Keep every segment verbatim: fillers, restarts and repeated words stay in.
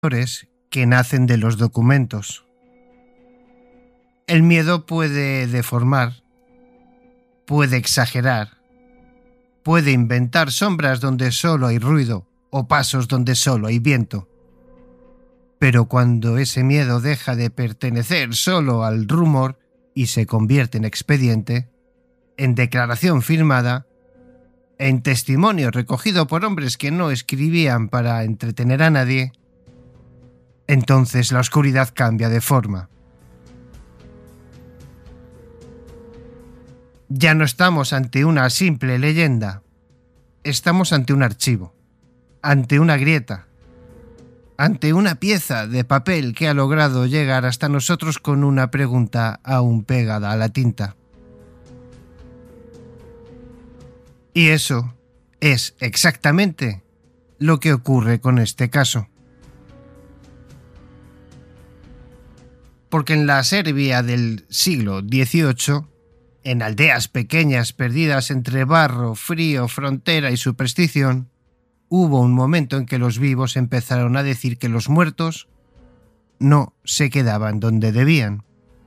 que nacen de los documentos. El miedo puede deformar, puede exagerar, puede inventar sombras donde solo hay ruido o pasos donde solo hay viento. Pero cuando ese miedo deja de pertenecer solo al rumor y se convierte en expediente, en declaración firmada, en testimonio recogido por hombres que no escribían para entretener a nadie, entonces la oscuridad cambia de forma. Ya no estamos ante una simple leyenda, estamos ante un archivo, ante una grieta, ante una pieza de papel que ha logrado llegar hasta nosotros con una pregunta aún pegada a la tinta. Y eso es exactamente lo que ocurre con este caso. Porque en la Serbia del siglo dieciocho, en aldeas pequeñas perdidas entre barro, frío, frontera y superstición, hubo un momento en que los vivos empezaron a decir que los muertos no se quedaban donde debían,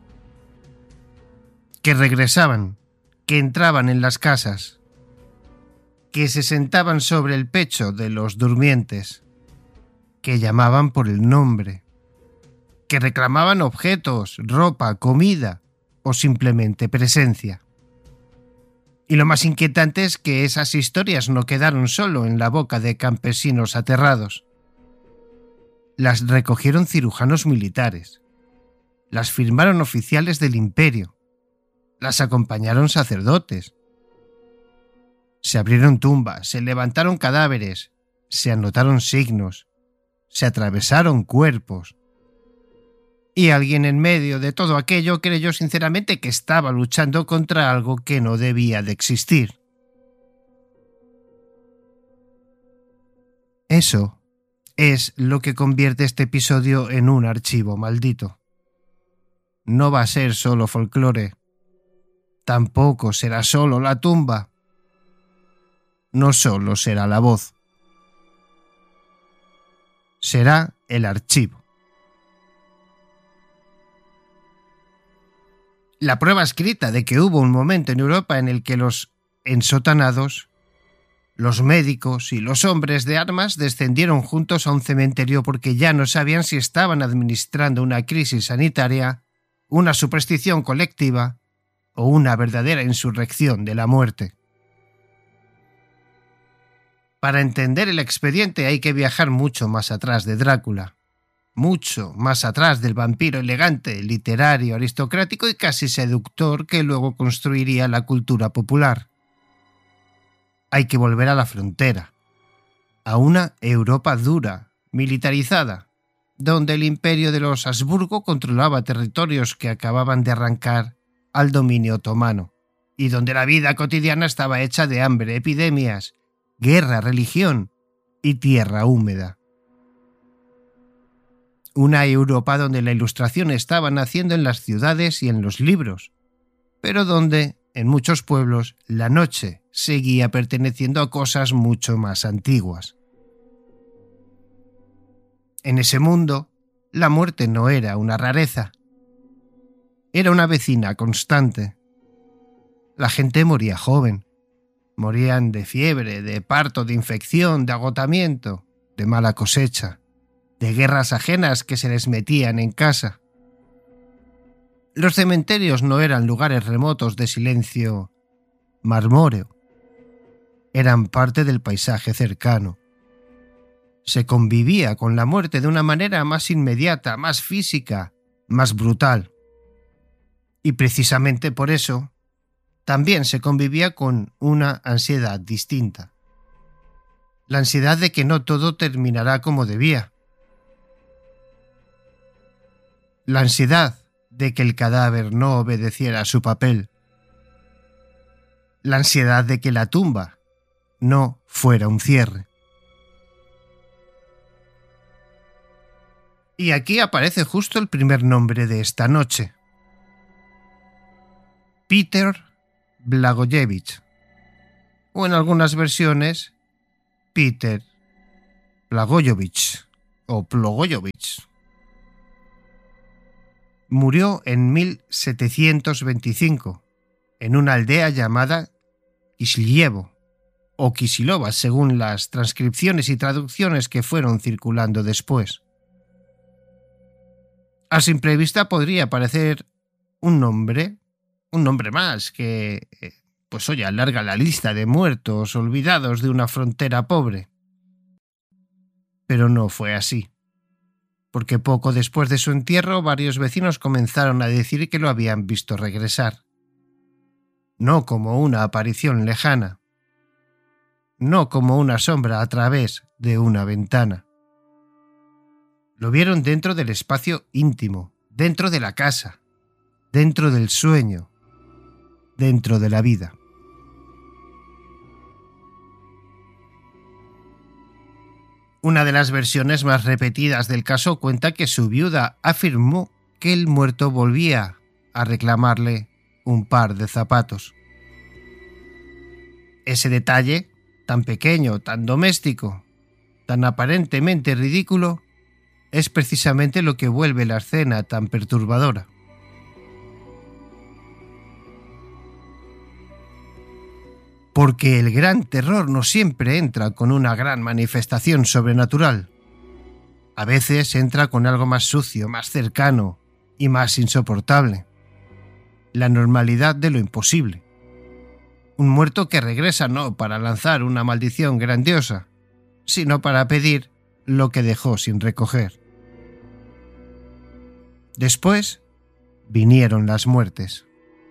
que regresaban, que entraban en las casas, que se sentaban sobre el pecho de los durmientes, que llamaban por el nombre, que reclamaban objetos, ropa, comida o simplemente presencia. Y lo más inquietante es que esas historias no quedaron solo en la boca de campesinos aterrados. Las recogieron cirujanos militares, las firmaron oficiales del imperio, las acompañaron sacerdotes. Se abrieron tumbas, se levantaron cadáveres, se anotaron signos, se atravesaron cuerpos. Y alguien en medio de todo aquello creyó sinceramente que estaba luchando contra algo que no debía de existir. Eso es lo que convierte este episodio en un archivo maldito. No va a ser solo folclore. Tampoco será solo la tumba. No solo será la voz. Será el archivo. La prueba escrita de que hubo un momento en Europa en el que los ensotanados, los médicos y los hombres de armas descendieron juntos a un cementerio porque ya no sabían si estaban administrando una crisis sanitaria, una superstición colectiva o una verdadera insurrección de la muerte. Para entender el expediente hay que viajar mucho más atrás de Drácula. Mucho más atrás del vampiro elegante, literario, aristocrático y casi seductor que luego construiría la cultura popular. Hay que volver a la frontera, a una Europa dura, militarizada, donde el imperio de los Habsburgo controlaba territorios que acababan de arrancar al dominio otomano, y donde la vida cotidiana estaba hecha de hambre, epidemias, guerra, religión y tierra húmeda. Una Europa donde la ilustración estaba naciendo en las ciudades y en los libros, pero donde, en muchos pueblos, la noche seguía perteneciendo a cosas mucho más antiguas. En ese mundo, la muerte no era una rareza. Era una vecina constante. La gente moría joven. Morían de fiebre, de parto, de infección, de agotamiento, de mala cosecha, de guerras ajenas que se les metían en casa. Los cementerios no eran lugares remotos de silencio marmóreo. Eran parte del paisaje cercano. Se convivía con la muerte de una manera más inmediata, más física, más brutal. Y precisamente por eso, también se convivía con una ansiedad distinta. La ansiedad de que no todo terminará como debía. La ansiedad de que el cadáver no obedeciera a su papel. La ansiedad de que la tumba no fuera un cierre. Y aquí aparece justo el primer nombre de esta noche. Peter Blagojevich, o en algunas versiones, Peter Blagojevich, o Blagojevich. Murió en mil setecientos veinticinco en una aldea llamada Kislyevo o Kisilova, según las transcripciones y traducciones que fueron circulando después. A simple vista podría parecer un nombre, un nombre más que, pues oye, alarga la lista de muertos olvidados de una frontera pobre. Pero no fue así, porque poco después de su entierro varios vecinos comenzaron a decir que lo habían visto regresar. No como una aparición lejana, no como una sombra a través de una ventana. Lo vieron dentro del espacio íntimo, dentro de la casa, dentro del sueño, dentro de la vida. Una de las versiones más repetidas del caso cuenta que su viuda afirmó que el muerto volvía a reclamarle un par de zapatos. Ese detalle, tan pequeño, tan doméstico, tan aparentemente ridículo, es precisamente lo que vuelve la escena tan perturbadora. Porque el gran terror no siempre entra con una gran manifestación sobrenatural. A veces entra con algo más sucio, más cercano y más insoportable. La normalidad de lo imposible. Un muerto que regresa no para lanzar una maldición grandiosa, sino para pedir lo que dejó sin recoger. Después vinieron las muertes.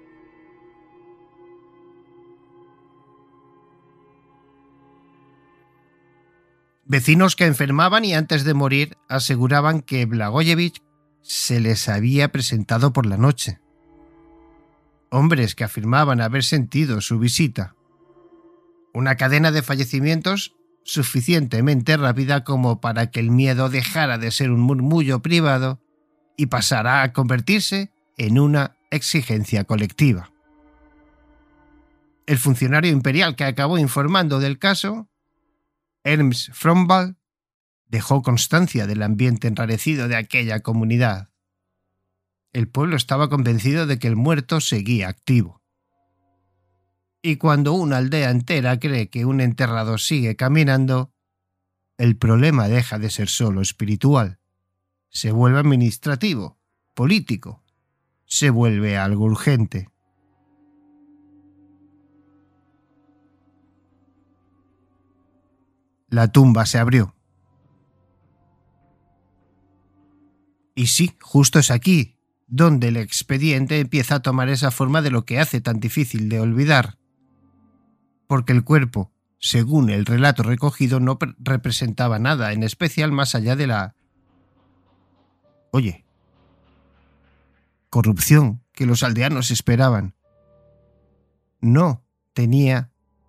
Vecinos que enfermaban y antes de morir aseguraban que Blagojevich se les había presentado por la noche. Hombres que afirmaban haber sentido su visita. Una cadena de fallecimientos suficientemente rápida como para que el miedo dejara de ser un murmullo privado y pasara a convertirse en una exigencia colectiva. El funcionario imperial que acabó informando del caso, Ernst Frombal, dejó constancia del ambiente enrarecido de aquella comunidad. El pueblo estaba convencido de que el muerto seguía activo. Y cuando una aldea entera cree que un enterrado sigue caminando, el problema deja de ser solo espiritual. Se vuelve administrativo, político, se vuelve algo urgente. La tumba se abrió. Y sí, justo es aquí donde el expediente empieza a tomar esa forma de lo que hace tan difícil de olvidar. Porque el cuerpo, según el relato recogido, no representaba nada en especial más allá de la... Oye, corrupción que los aldeanos esperaban. No tenía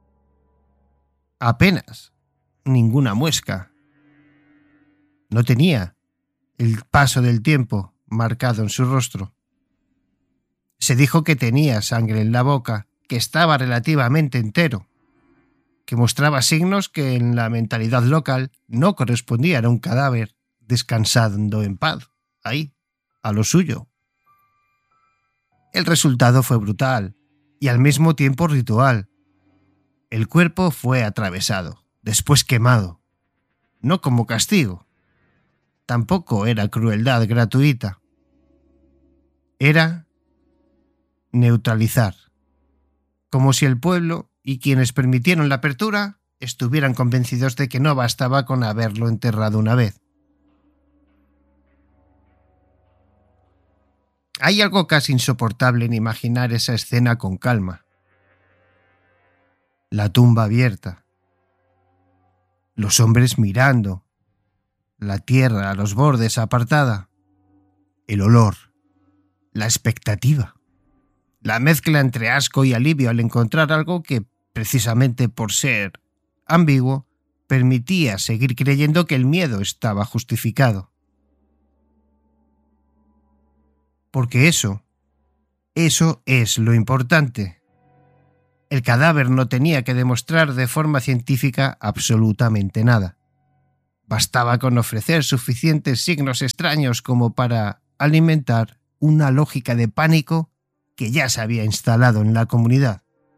apenas ninguna muesca. No tenía el paso del tiempo marcado en su rostro. Se dijo que tenía sangre en la boca, que estaba relativamente entero, que mostraba signos que en la mentalidad local no correspondían a un cadáver descansando en paz, ahí, a lo suyo. El resultado fue brutal y al mismo tiempo ritual. El cuerpo fue atravesado, después quemado, no como castigo. Tampoco era crueldad gratuita. Era neutralizar, como si el pueblo y quienes permitieron la apertura estuvieran convencidos de que no bastaba con haberlo enterrado una vez. Hay algo casi insoportable en imaginar esa escena con calma. La tumba abierta, los hombres mirando, la tierra a los bordes apartada, el olor, la expectativa, la mezcla entre asco y alivio al encontrar algo que, precisamente por ser ambiguo, permitía seguir creyendo que el miedo estaba justificado. Porque eso, eso es lo importante. El cadáver no tenía que demostrar de forma científica absolutamente nada. Bastaba con ofrecer suficientes signos extraños como para alimentar una lógica de pánico que ya se había instalado en la comunidad.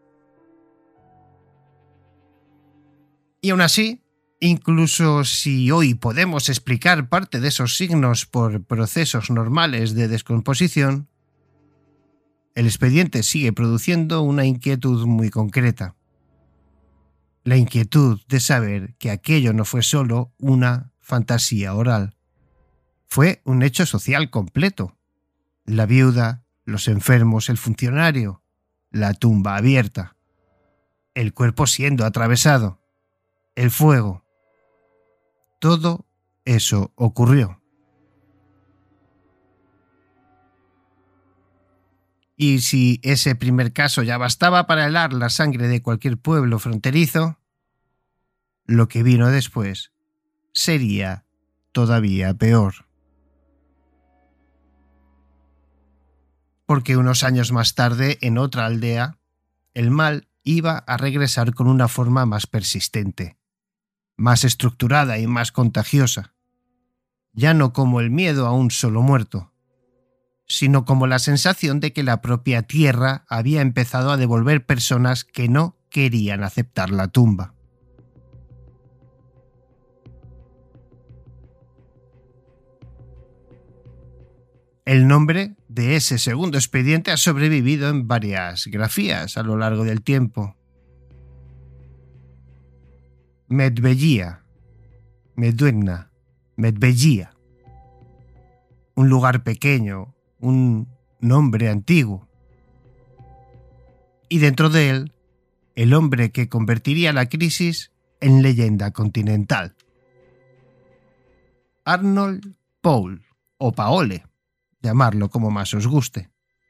Y aún así, incluso si hoy podemos explicar parte de esos signos por procesos normales de descomposición, el expediente sigue produciendo una inquietud muy concreta. La inquietud de saber que aquello no fue solo una fantasía oral. Fue un hecho social completo. La viuda, los enfermos, el funcionario, la tumba abierta, el cuerpo siendo atravesado, el fuego. Todo eso ocurrió. Y si ese primer caso ya bastaba para helar la sangre de cualquier pueblo fronterizo, lo que vino después sería todavía peor. Porque unos años más tarde, en otra aldea, el mal iba a regresar con una forma más persistente, más estructurada y más contagiosa, ya no como el miedo a un solo muerto, sino como la sensación de que la propia tierra había empezado a devolver personas que no querían aceptar la tumba. El nombre de ese segundo expediente ha sobrevivido en varias grafías a lo largo del tiempo. Medvegia, Meduegna, Medvegia. Un lugar pequeño, un nombre antiguo. Y dentro de él, el hombre que convertiría la crisis en leyenda continental. Arnold Paul, o Paole, llamarlo como más os guste.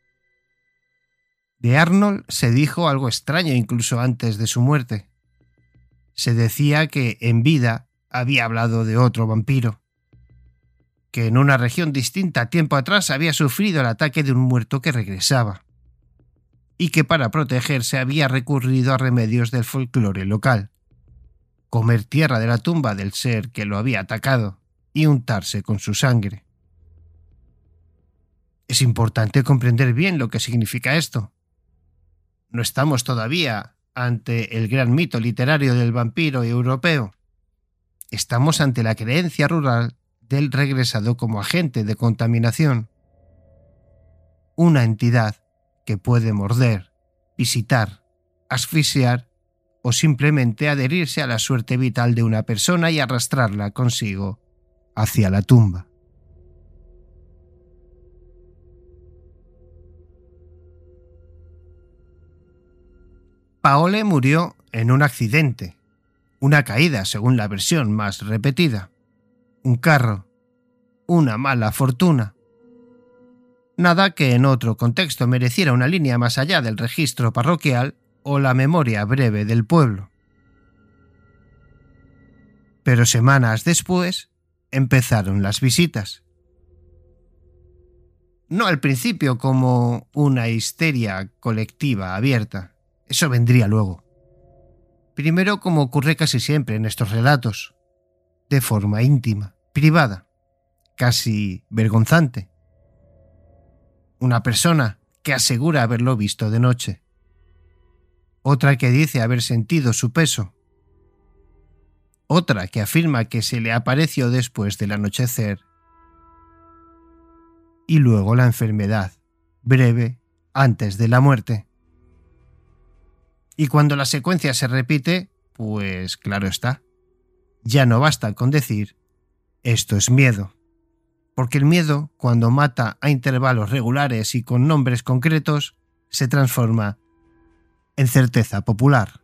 De Arnold se dijo algo extraño incluso antes de su muerte. Se decía que en vida había hablado de otro vampiro, que en una región distinta tiempo atrás había sufrido el ataque de un muerto que regresaba, y que para protegerse había recurrido a remedios del folclore local: comer tierra de la tumba del ser que lo había atacado y untarse con su sangre. Es importante comprender bien lo que significa esto. No estamos todavía ante el gran mito literario del vampiro europeo. Estamos ante la creencia rural del regresado como agente de contaminación. Una entidad que puede morder, visitar, asfixiar o simplemente adherirse a la suerte vital de una persona y arrastrarla consigo hacia la tumba. Paole murió en un accidente, una caída según la versión más repetida, un carro, una mala fortuna. Nada que en otro contexto mereciera una línea más allá del registro parroquial o la memoria breve del pueblo. Pero semanas después empezaron las visitas. No al principio como una histeria colectiva abierta. Eso vendría luego. Primero, como ocurre casi siempre en estos relatos, de forma íntima, privada, casi vergonzante. Una persona que asegura haberlo visto de noche. Otra que dice haber sentido su peso. Otra que afirma que se le apareció después del anochecer. Y luego la enfermedad, breve, antes de la muerte. Y cuando la secuencia se repite, pues claro está, ya no basta con decir esto es miedo, porque el miedo, cuando mata a intervalos regulares y con nombres concretos, se transforma en certeza popular.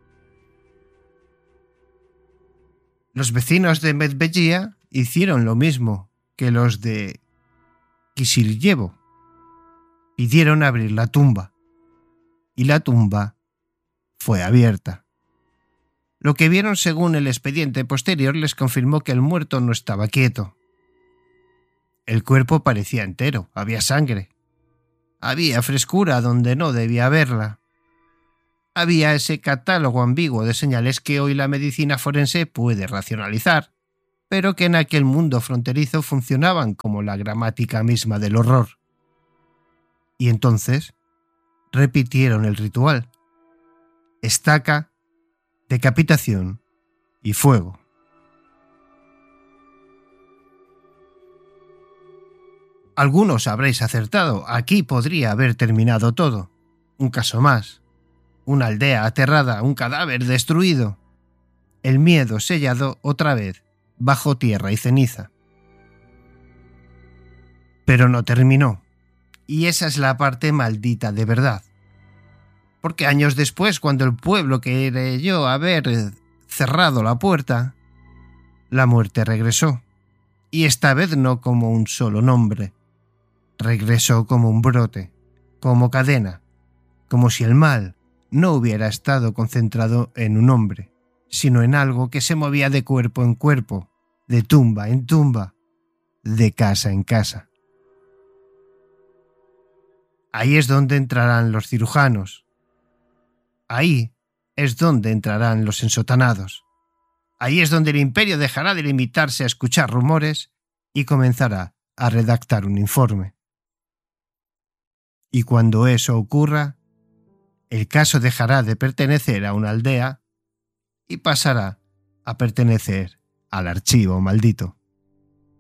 Los vecinos de Medvegia hicieron lo mismo que los de Kisilyevo. Pidieron abrir la tumba, y la tumba fue abierta. Lo que vieron según el expediente posterior les confirmó que el muerto no estaba quieto. El cuerpo parecía entero, había sangre. Había frescura donde no debía haberla. Había ese catálogo ambiguo de señales que hoy la medicina forense puede racionalizar, pero que en aquel mundo fronterizo funcionaban como la gramática misma del horror. Y entonces repitieron el ritual: estaca, decapitación y fuego. Algunos habréis acertado, aquí podría haber terminado todo. Un caso más, una aldea aterrada, un cadáver destruido, el miedo sellado otra vez bajo tierra y ceniza. Pero no terminó, y esa es la parte maldita de verdad. Porque años después, cuando el pueblo creyó haber cerrado la puerta, la muerte regresó, y esta vez no como un solo nombre. Regresó como un brote, como cadena, como si el mal no hubiera estado concentrado en un hombre, sino en algo que se movía de cuerpo en cuerpo, de tumba en tumba, de casa en casa. Ahí es donde entrarán los cirujanos. Ahí es donde entrarán los ensotanados. Ahí es donde el imperio dejará de limitarse a escuchar rumores y comenzará a redactar un informe. Y cuando eso ocurra, el caso dejará de pertenecer a una aldea y pasará a pertenecer al archivo maldito.